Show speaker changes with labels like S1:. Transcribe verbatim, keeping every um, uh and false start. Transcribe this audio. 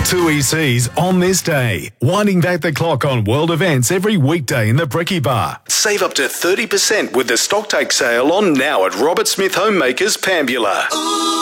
S1: Two E Cs on this day. Winding back the clock on world events every weekday in the Brekkie Bar. Save up to thirty percent with the stocktake sale on now at Robert Smith Homemakers, Pambula. Ooh.